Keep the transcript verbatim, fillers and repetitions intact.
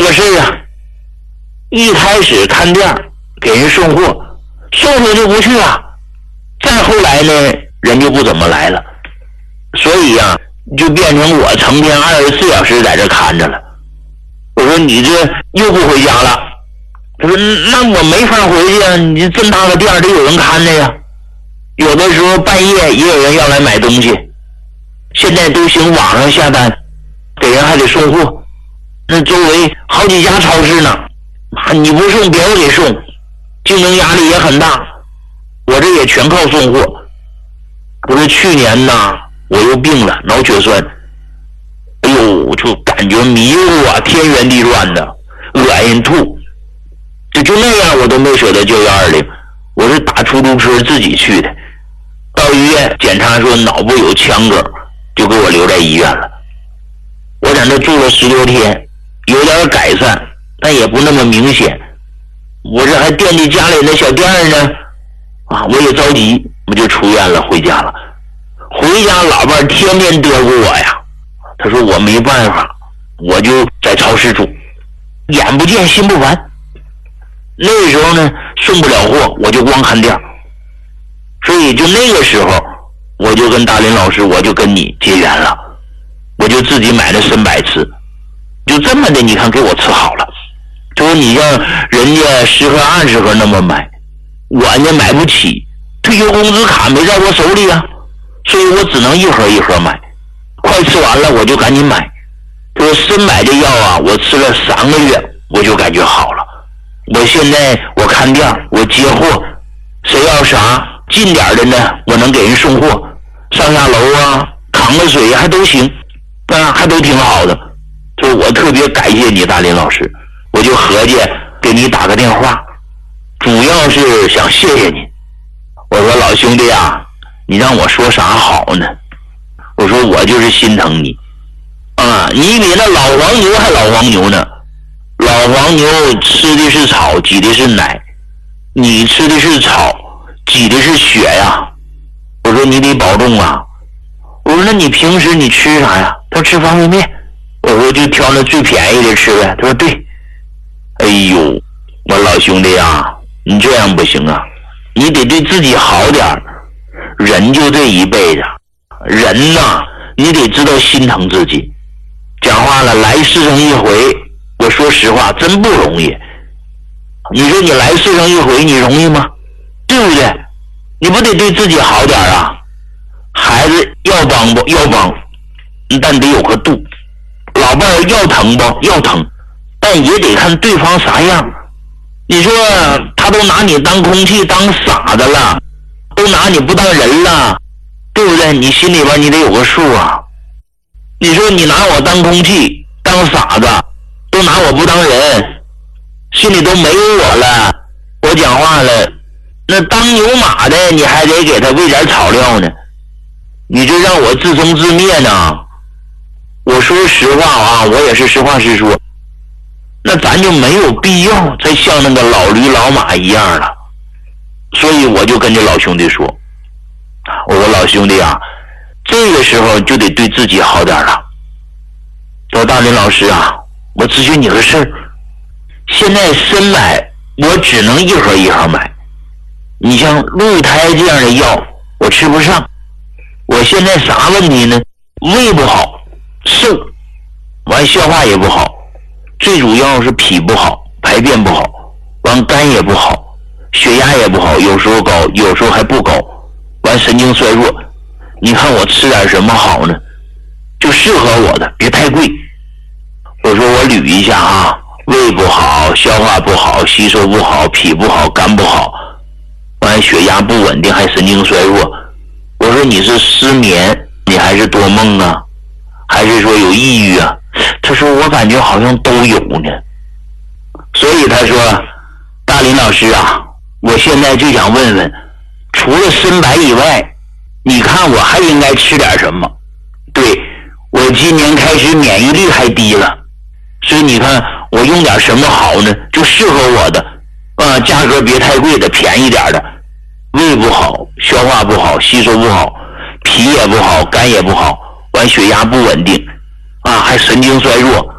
个事啊，一开始看店给人送货，送货就不去了，再后来呢，人就不怎么来了，所以呀、啊，就变成我成天二十四小时在这看着了。我说你这又不回家了，他说那我没法回去啊，你这么大个店得有人看着呀。有的时候半夜也有人要来买东西，现在都行网上下单，给人还得送货，那周围好几家超市呢，你不送别人给送，竞争压力也很大，我这也全靠送货。不是去年呢我又病了，脑血栓，哎呦就感觉迷糊啊，天圆地转的，恶心吐，就就那样我都没舍得叫幺二零，我是打出租车自己去的。到医院检查说脑部有腔梗，就给我留在医院了。我在那住了十多天，有点改善，但也不那么明显。我这还惦记家里那小店呢，啊，我也着急，我就出院了，回家了。回家老伴天天嘚唬我呀，他说我没办法，我就在超市住，眼不见心不烦。那个时候呢，送不了货，我就光看店。所以就那个时候，我就跟大林老师，我就跟你结缘了，我就自己买了参百吃，就这么的，你看给我吃好了。就说你像人家十盒二十盒那么买，我呢买不起，退休工资卡没在我手里啊，所以我只能一盒一盒买。快吃完了我就赶紧买。就说参百的药啊，我吃了三个月，我就感觉好了。我现在我看店，我接货，谁要啥近点的呢，我能给人送货，上下楼啊，扛个水还都行，啊，还都挺好的。所以我特别感谢你大林老师，我就合计给你打个电话，主要是想谢谢你。我说老兄弟啊，你让我说啥好呢？我说我就是心疼你啊，你比那老黄牛还老黄牛呢。老黄牛吃的是草，挤的是奶，你吃的是草，挤的是血呀。我说你得保重啊。我说那你平时你吃啥呀？他说吃方便面。我说就挑那最便宜的吃呗。他说对。哎呦，我老兄弟啊，你这样不行啊，你得对自己好点儿。人就这一辈子，人呐，你得知道心疼自己。讲话了，来世上一回，我说实话真不容易。你说你来世上一回你容易吗？对不对？你不得对自己好点啊？孩子要帮不要帮，但得有个度。老伴儿要疼不要疼，但也得看对方啥样。你说他都拿你当空气当傻子了，都拿你不当人了，对不对？你心里边你得有个数啊。你说你拿我当空气当傻子，都拿我不当人，心里都没有我了，我讲话了，那当牛马的你还得给他喂点草料呢，你这让我自生自灭呢。我说实话啊，我也是实话实说，那咱就没有必要再像那个老驴老马一样了。所以我就跟这老兄弟说，我说老兄弟啊，这个时候就得对自己好点了。说大林老师啊，我咨询你个事儿，现在参买我只能一盒一盒买，你像鹿胎这样的药我吃不上，我现在啥问题呢？胃不好，瘦，完消化也不好，最主要是脾不好，排便不好，完肝也不好，血压也不好，有时候高有时候还不高，完神经衰弱。你看我吃点什么好呢？就适合我的，别太贵。我说我捋一下啊，胃不好，消化不好，吸收不好，脾不好，肝不好，完血压不稳定，还神经衰弱。我说你是失眠，你还是多梦啊，还是说有抑郁啊？他说我感觉好像都有呢。所以他说大林老师啊，我现在就想问问，除了参白以外，你看我还应该吃点什么？对，我今年开始免疫力还低了，所以你看我用点什么好呢？就适合我的啊，价格别太贵的，便宜点的。胃不好，消化不好，吸收不好，脾也不好，肝也不好，完血压不稳定啊，还神经衰弱，